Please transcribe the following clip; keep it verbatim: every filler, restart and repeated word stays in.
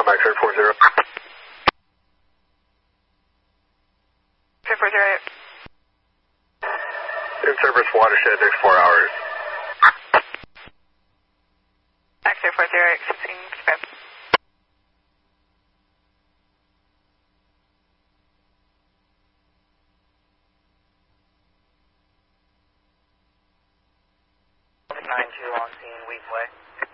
Mike three four zero. three four zero. In service watershed next four hours. X three four zero, accepting script. nine two on scene, weak way.